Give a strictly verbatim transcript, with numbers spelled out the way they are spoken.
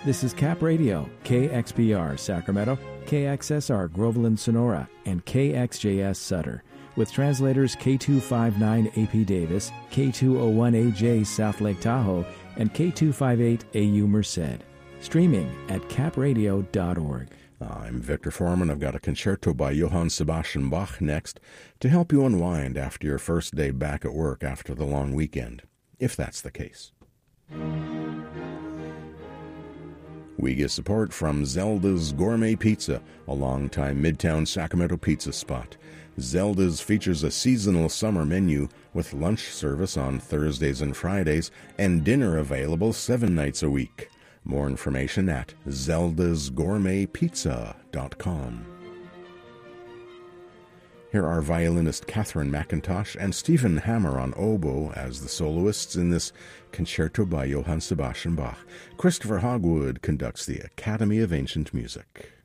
This is Cap Radio, K X P R Sacramento, K X S R Groveland Sonora, and K X J S Sutter, with translators K two fifty-nine A P Davis, K two oh one A J South Lake Tahoe, and K two fifty-eight A U Merced. Streaming at cap radio dot org. I'm Victor Foreman. I've got a concerto by Johann Sebastian Bach next to help you unwind after your first day back at work after the long weekend, if that's the case. We get support from Zelda's Gourmet Pizza, a longtime Midtown Sacramento pizza spot. Zelda's features a seasonal summer menu with lunch service on Thursdays and Fridays and dinner available seven nights a week. More information at zeldas gourmet pizza dot com. Here are violinist Catherine McIntosh and Stephen Hammer on oboe as the soloists in this concerto by Johann Sebastian Bach. Christopher Hogwood conducts the Academy of Ancient Music.